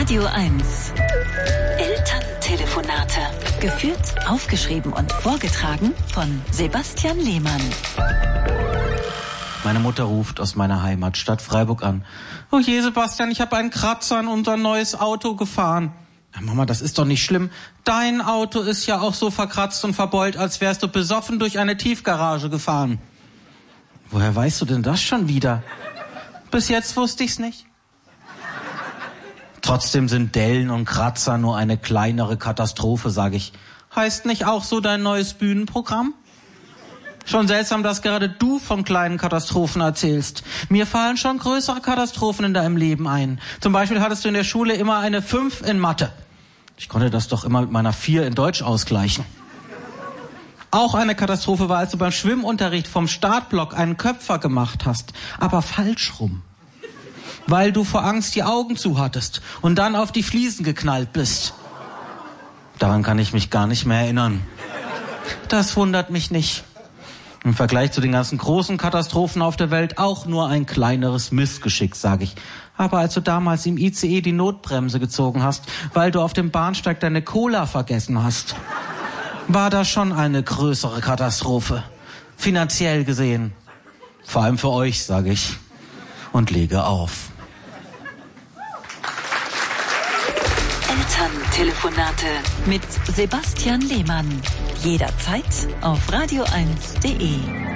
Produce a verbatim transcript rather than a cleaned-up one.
Radio eins. Elterntelefonate. Geführt, aufgeschrieben und vorgetragen von Sebastian Lehmann. Meine Mutter ruft aus meiner Heimatstadt Freiburg an. Oh je, Sebastian, ich habe einen Kratzer an unser neues Auto gefahren. Ja, Mama, das ist doch nicht schlimm. Dein Auto ist ja auch so verkratzt und verbeult, als wärst du besoffen durch eine Tiefgarage gefahren. Woher weißt du denn das schon wieder? Bis jetzt wusste ich's nicht. Trotzdem sind Dellen und Kratzer nur eine kleinere Katastrophe, sage ich. Heißt nicht auch so dein neues Bühnenprogramm? Schon seltsam, dass gerade du von kleinen Katastrophen erzählst. Mir fallen schon größere Katastrophen in deinem Leben ein. Zum Beispiel hattest du in der Schule immer eine fünf in Mathe. Ich konnte das doch immer mit meiner vier in Deutsch ausgleichen. Auch eine Katastrophe war, als du beim Schwimmunterricht vom Startblock einen Köpfer gemacht hast, aber falsch rum. Weil du vor Angst die Augen zu hattest und dann auf die Fliesen geknallt bist. Daran kann ich mich gar nicht mehr erinnern. Das wundert mich nicht. Im Vergleich zu den ganzen großen Katastrophen auf der Welt auch nur ein kleineres Missgeschick, sage ich. Aber als du damals im I C E die Notbremse gezogen hast, weil du auf dem Bahnsteig deine Cola vergessen hast, war das schon eine größere Katastrophe. Finanziell gesehen. Vor allem für euch, sage ich. Und lege auf. Elterntelefonate mit Sebastian Lehmann. Jederzeit auf radio eins punkt de.